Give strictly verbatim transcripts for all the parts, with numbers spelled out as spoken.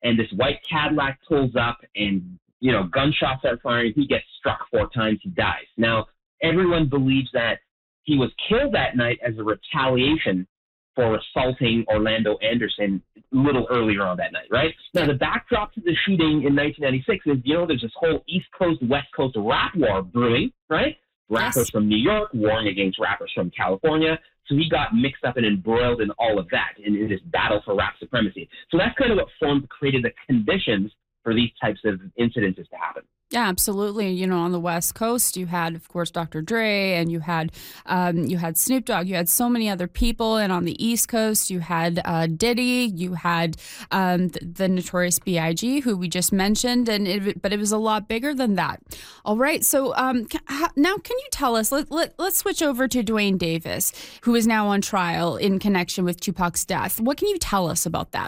and this white Cadillac pulls up, and, you know, gunshots are firing. He gets struck four times. He dies. Now, everyone believes that he was killed that night as a retaliation for assaulting Orlando Anderson a little earlier on that night, right? Now, the backdrop to the shooting in nineteen ninety-six is, you know, there's this whole East Coast, West Coast rap war brewing, right? Rappers yes. from New York warring against rappers from California. So he got mixed up and embroiled in all of that, in, in this battle for rap supremacy. So that's kind of what formed, created the conditions for these types of incidences to happen. Yeah, absolutely. You know, on the West Coast, you had, of course, Doctor Dre, and you had um, you had Snoop Dogg. You had so many other people. And on the East Coast, you had uh, Diddy. You had um, the, the Notorious B I G, who we just mentioned. And it, but it was a lot bigger than that. All right. So um, now, can you tell us? Let, let let's switch over to Duane Davis, who is now on trial in connection with Tupac's death. What can you tell us about that?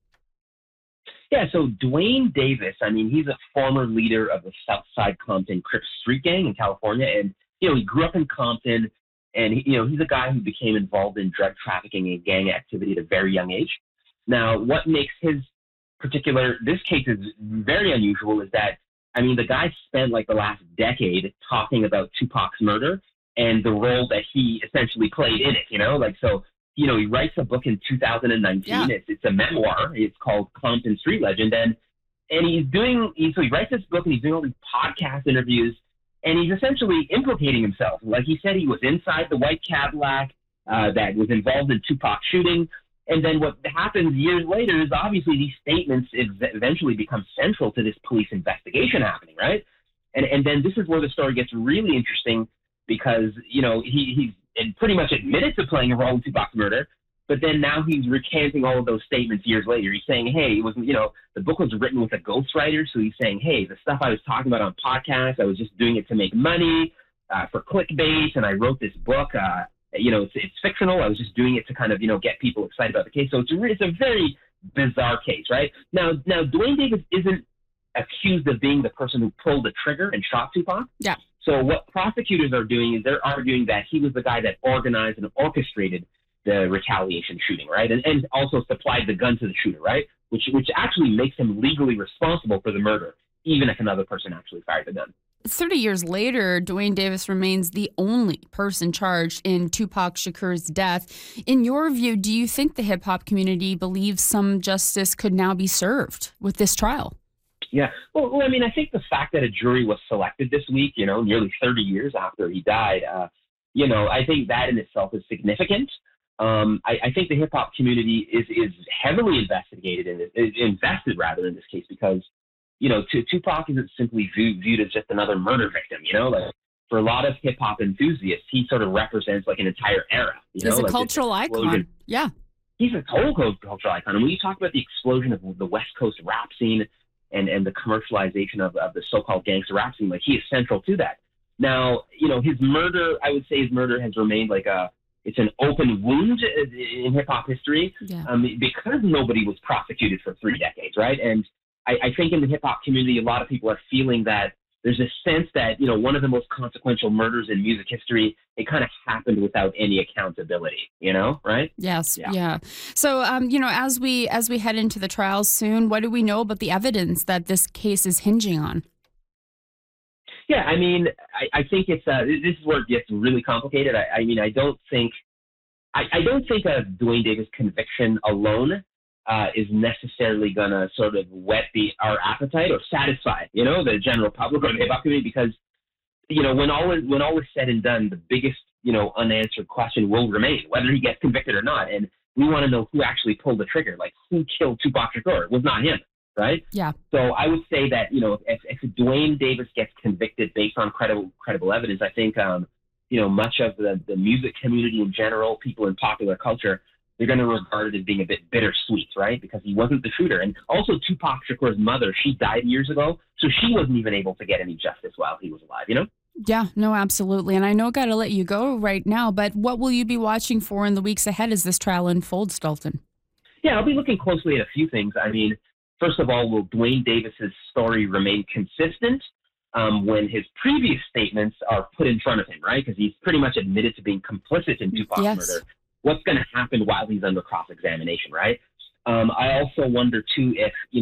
Yeah, so Duane Davis, I mean, he's a former leader of the Southside Compton Crips street gang in California. And, you know, he grew up in Compton, and, he, you know, he's a guy who became involved in drug trafficking and gang activity at a very young age. Now, what makes his particular, this case is very unusual is that, I mean, the guy spent like the last decade talking about Tupac's murder and the role that he essentially played in it, you know, like, so you know, he writes a book in two thousand nineteen. Yeah. It's, it's a memoir. It's called Compton Street Legend. And and he's doing, he, so he writes this book and he's doing all these podcast interviews, and he's essentially implicating himself. Like he said, he was inside the white Cadillac uh, that was involved in Tupac's shooting. And then what happens years later is obviously these statements eventually become central to this police investigation happening, right? And and then this is where the story gets really interesting because, you know, he he's, and pretty much admitted to playing a role in Tupac's murder, but then now he's recanting all of those statements years later. He's saying, hey, it wasn't, you know, the book was written with a ghostwriter, so he's saying, hey, the stuff I was talking about on podcasts, I was just doing it to make money, uh, for clickbait, and I wrote this book, uh, you know, it's, it's fictional, I was just doing it to kind of, you know, get people excited about the case. So it's a, it's a very bizarre case, right? Now, now Duane Davis isn't accused of being the person who pulled the trigger and shot Tupac. Yeah. So what prosecutors are doing is they're arguing that he was the guy that organized and orchestrated the retaliation shooting, right? And, and also supplied the gun to the shooter, right? Which which actually makes him legally responsible for the murder, even if another person actually fired the gun. thirty years later, Duane Davis remains the only person charged in Tupac Shakur's death. In your view, do you think the hip-hop community believes some justice could now be served with this trial? Yeah. Well, well, I mean, I think the fact that a jury was selected this week, you know, nearly thirty years after he died, uh, you know, I think that in itself is significant. Um, I, I think the hip hop community is is heavily investigated in this, invested rather in this case because, you know, t- Tupac isn't simply viewed, viewed as just another murder victim. You know, like for a lot of hip hop enthusiasts, he sort of represents like an entire era. You He's know? a like cultural icon. Yeah. He's a total cultural icon. And when you talk about the explosion of the West Coast rap scene, and, and the commercialization of, of the so-called gangster rap scene, like he is central to that. Now, you know, his murder, I would say his murder has remained like a, it's an open wound in hip-hop history yeah. um, because nobody was prosecuted for three decades, right? And I, I think in the hip-hop community, a lot of people are feeling that there's a sense that, you know, one of the most consequential murders in music history, it kind of happened without any accountability, you know, right? Yes, yeah. yeah. So, um, you know, as we as we head into the trials soon, what do we know about the evidence that this case is hinging on? Yeah, I mean, I, I think it's uh, this is where it gets really complicated. I, I mean, I don't think I, I don't think a Duane Davis conviction alone Uh, is necessarily going to sort of whet the our appetite or satisfy, you know, the general public or the hip hop community, because, you know, when all is when all is said and done, the biggest, you know, unanswered question will remain whether he gets convicted or not, and we want to know who actually pulled the trigger, like who killed Tupac Shakur. It was not him, right? Yeah. So I would say that, you know, if, if Duane Davis gets convicted based on credible credible evidence, I think, um, you know, much of the the music community in general, people in popular culture, they're going to regard it as being a bit bittersweet, right? Because he wasn't the shooter. And also Tupac Shakur's mother, she died years ago, so she wasn't even able to get any justice while he was alive, you know? Yeah, no, absolutely. And I know I got to let you go right now, but what will you be watching for in the weeks ahead as this trial unfolds, Dalton? Yeah, I'll be looking closely at a few things. I mean, first of all, will Duane Davis's story remain consistent um, when his previous statements are put in front of him, right? Because he's pretty much admitted to being complicit in Tupac's yes. murder. What's going to happen while he's under cross-examination, right? Um, I also wonder, too, if, you